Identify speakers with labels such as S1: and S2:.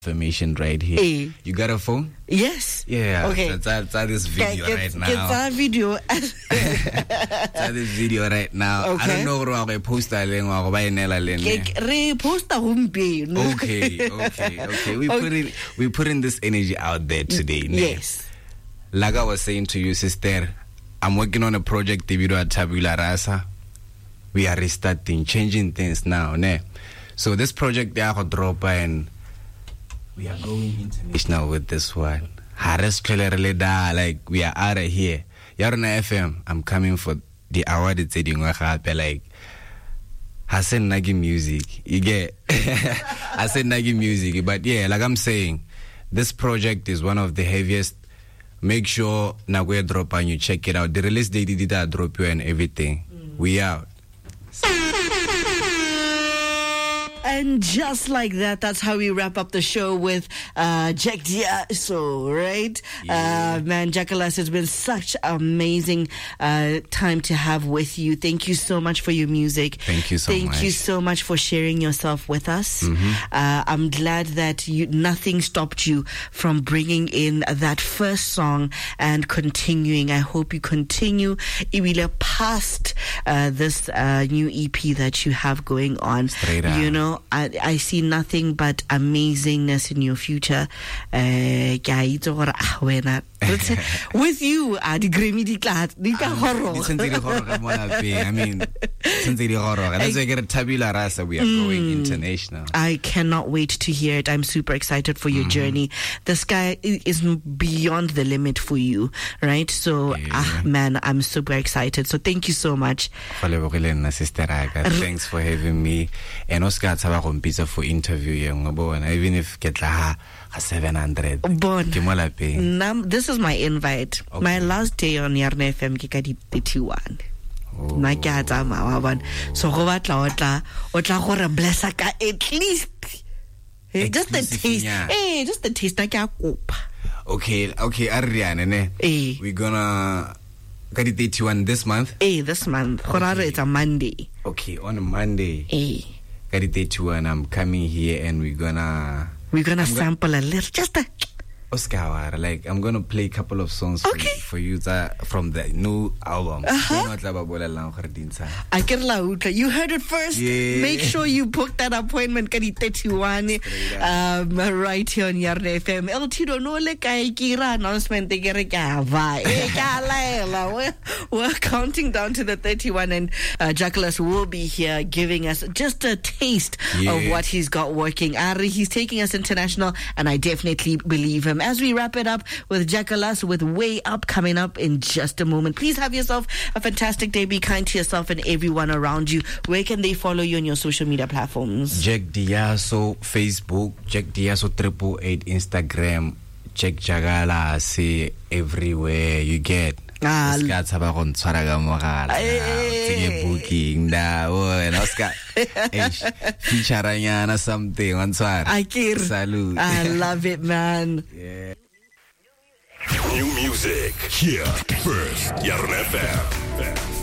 S1: information right here.
S2: Hey.
S1: You got a phone?
S2: Yes.
S1: Yeah.
S2: Okay.
S1: That's this video right now.
S2: Get that video.
S1: That's this video right now.
S2: Okay.
S1: I don't know what I post that link or buy Nella link.
S2: Repost a homepage.
S1: Okay. We put in this energy out there today.
S2: Yes.
S1: Like I was saying to you, sister, I'm working on a project debido a Tabula Rasa. We are restarting, changing things now. Ne? So this project they are drop and we are going international with this one. Like we are out of here. Yarona FM, I'm coming for the award. It's like Hassan Nagi music. You get Hassan Nagi music. But yeah, like I'm saying, this project is one of the heaviest. Make sure Nagoya drop and you check it out. The release date did I drop you and everything. We out.
S2: And just like that, that's how we wrap up the show with Jack Diaso, right?
S1: Yeah.
S2: Man, Jackalas, it's been such amazing time to have with you. Thank you so much for your music.
S1: Thank you so much.
S2: Thank you so much for sharing yourself with us. I'm glad that nothing stopped you from bringing in that first song and continuing. I hope you continue past this new EP that you have going on.
S1: Straight up.
S2: You know, I see nothing but amazingness in your future. With you,
S1: I mean, that's why I get a tabula rasa. We are going international.
S2: I cannot wait to hear it. I'm super excited for your journey. The sky is beyond the limit for you, right? So, man, I'm super excited. So thank you so much.
S1: Thanks for having me. And Oscar pizza for interview, even if get 700.
S2: This is my invite. Okay. My last day on Yarna FM ke ka di 31. Na ke a tsamaya bana. So go batla o tla gore bless ka at least. Just the taste. Just the taste na ke a kopa.
S1: Okay, Ariane ne. We're gonna ka di 31 this month.
S2: This month. Okay. It's a Monday.
S1: Okay, on a Monday. Ka di 31 I'm coming here and we're gonna
S2: sample a little, just a
S1: Oscar, like I'm gonna play a couple of songs for you from the new album.
S2: You heard it first.
S1: Yeah.
S2: Make sure you book that appointment. Kadi 31 right here on Yarna FM. El Tito no le kai kira announcement We're counting down to the 31 and Jackalas will be here giving us just a taste of what he's got working. He's taking us international and I definitely believe him. As we wrap it up with Jackalas with Way Up coming up in just a moment. Please have yourself a fantastic day. Be kind to yourself and everyone around you. Where can they follow you on your social media platforms?
S1: Jack Diaso Facebook, Jack Diaso 888 Instagram, Jack Jagalas everywhere you get. Oscar tshaba go ntshwara ka mogala tsenye booking and Oscar featuranyana something on ntshwara salute.
S2: I love it, man.
S1: Yeah.
S3: New music here first, Yarna FM.